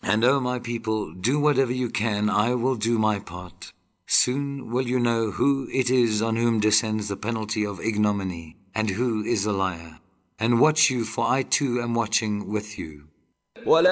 And O my people, do whatever you can, I will do my part. Soon will you know who it is on whom descends the penalty of ignominy, and who is a liar. And watch you, for I too am watching with you.